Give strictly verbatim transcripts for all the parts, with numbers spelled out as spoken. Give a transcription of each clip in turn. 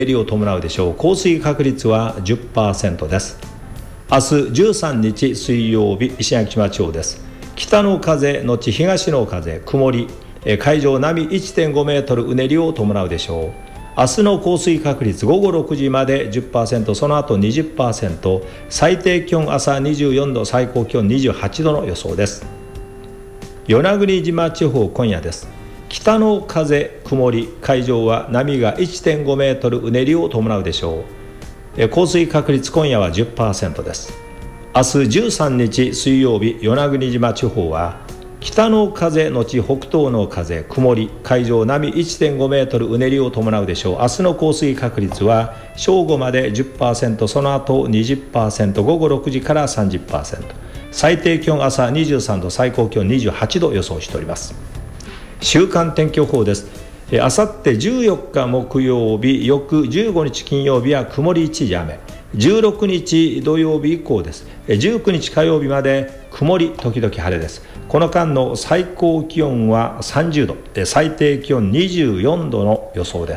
りを伴うでしょう。降水確率は じゅっパーセント です。明日じゅうさんにち水曜日、石垣島地方です。北の風のち東の風、曇り、海上波 いってんごメートルうねりを伴うでしょう。明日の降水確率午後ろくじまで じゅっパーセント、その後 にじゅっパーセント、最低気温朝にじゅうよんど、最高気温にじゅうはちどの予想です。与那国島地方今夜です。北の風曇り、海上は波が いってんごメートルうねりを伴うでしょう。降水確率今夜は じゅっパーセント です。明日じゅうさんにち水曜日、与那国島地方は北の風のち北東の風曇り、海上波 いってんごメートルうねりを伴うでしょう。明日の降水確率は正午まで じゅっパーセント、その後 にじゅっパーセント、午後ろくじから さんじゅっパーセント、最低気温朝にじゅうさんど、最高気温にじゅうはちど予想しております。週間天気予報です。あさってじゅうよっか木曜日、翌じゅうごにち金曜日は曇り一時雨、じゅうろくにち土曜日以降です。じゅうくにち火曜日まで曇り時々晴れです。この間の最高気温はさんじゅうど、最低気温にじゅうよんどの予想です。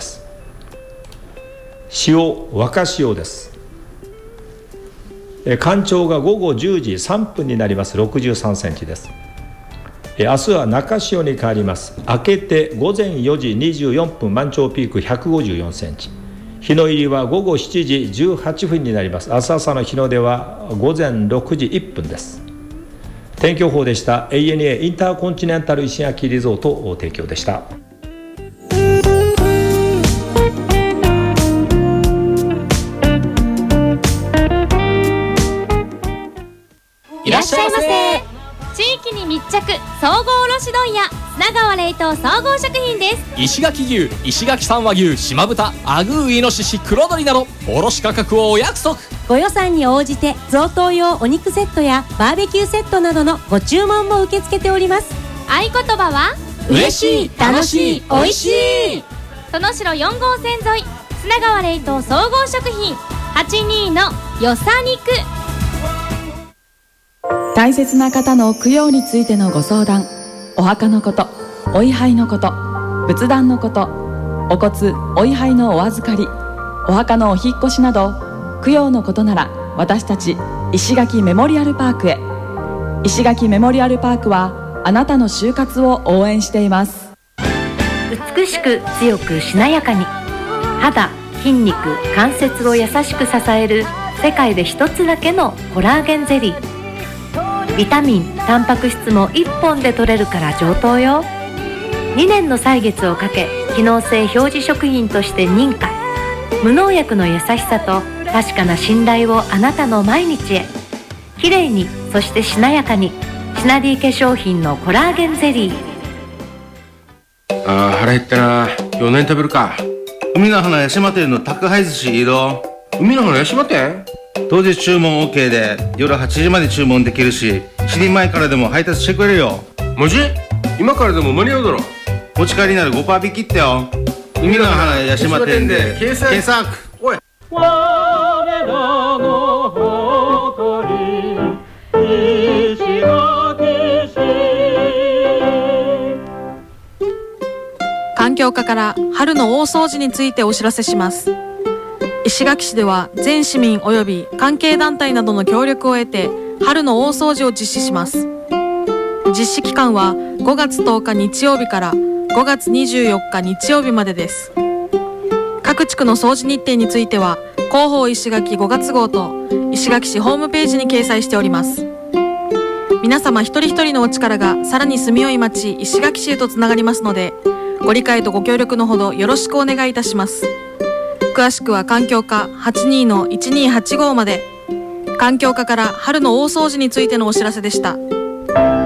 潮、若潮です。干潮が午後じゅうじさんぷんになります。ろくじゅうさんセンチです。明日は中潮に変わります。明けて午前よじにじゅうよんぷん、満潮ピークひゃくごじゅうよんセンチ、日の入りは午後しちじじゅうはっぷんになります。明日朝の日の出は午前ろくじいっぷんです。天気予報でした。 エーエヌエー インターコンチネンタル石垣リゾート提供でした。 いらっしゃいませ。地域に密着、総合卸問屋砂川冷凍総合食品です。 石垣牛、石垣産和牛、島豚、アグー、イノシシ、黒鶏など卸価格をお約束。 ご予算に応じて贈答用お肉セットやバーベキューセットなどのご注文も受け付けております。 合言葉は嬉しい、楽しい、美味しい。 殿城よんごうせん沿い砂川冷凍総合食品はちじゅうにのよさ肉。 大切な方の供養についてのご相談、お墓のこと、お位牌のこと、仏壇のこと、お骨お位牌のお預かり、お墓のお引っ越しなど供養のことなら私たち石垣メモリアルパークへ。石垣メモリアルパークはあなたの就活を応援しています。 美しく強くしなやかに、肌、筋肉、関節を優しく支える世界で一つだけのコラーゲンゼリー。ビタミン、タンパク質もいっぽんで摂れるから上等よ。にねんの歳月をかけ機能性表示食品として認可。無農薬の優しさと確かな信頼をあなたの毎日へ。きれいに、そしてしなやかに、シナディ化粧品のコラーゲンゼリー。 あー腹減ったな。今日何食べるか。海の花八島店の宅配寿司移動。海の花八島店、当日注文 OK で夜はちじまで注文できるし、しちじまえからでも配達してくれるよ。 マジ？今からでも間に合うだろ。 持ち帰りなら ごパーセント 引きってよ。海の花八島店で検索。おい、我らの誇り石垣市。 環境課から春の大掃除についてお知らせします。石垣市では全市民及び関係団体などの協力を得て春の大掃除を実施します。実施期間はごがつとおか日曜日からごがつにじゅうよっか日曜日までです。各地区の掃除日程については広報石垣ごがつ号と石垣市ホームページに掲載しております。皆様一人一人のお力がさらに住みよい町石垣市へとつながりますので、ご理解とご協力のほどよろしくお願いいたします。詳しくは環境課 はちじゅうにのいちにーはちご まで。環境課から春の大掃除についてのお知らせでした。